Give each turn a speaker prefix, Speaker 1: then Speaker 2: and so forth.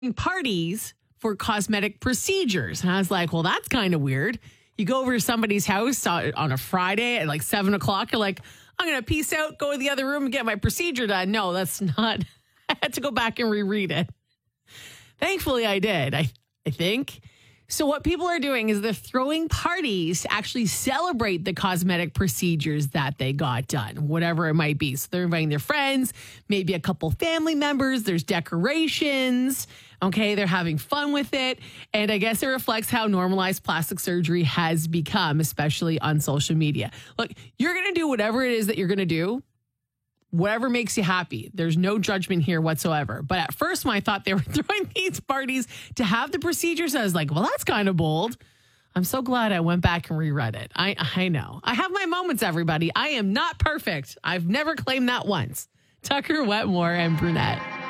Speaker 1: parties for cosmetic procedures. And I was like, well, that's kind of weird. You go over to somebody's house on a Friday at like 7 o'clock. You're like, I'm going to peace out, go to the other room and get my procedure done. No, that's not. I had to go back and reread it. Thankfully, I did, I think. So what people are doing is they're throwing parties to actually celebrate the cosmetic procedures that they got done, whatever it might be. So they're inviting their friends, maybe a couple family members. There's decorations. Okay, they're having fun with it. And I guess it reflects how normalized plastic surgery has become, especially on social media. Look, you're going to do whatever it is that you're going to do. Whatever makes you happy. There's no judgment here whatsoever. But at first, when I thought they were throwing these parties to have the procedures, I was like, well, that's kind of bold. I'm so glad I went back and reread it. I know. I have my moments, everybody. I am not perfect. I've never claimed that once. Tucker, Wetmore, and Brunette.